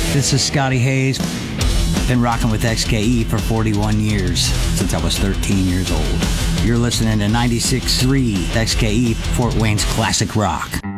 This is Scotty Hayes. Been rocking with XKE for 41 years, since I was 13 years old. You're listening to 96.3 XKE, Fort Wayne's classic rock.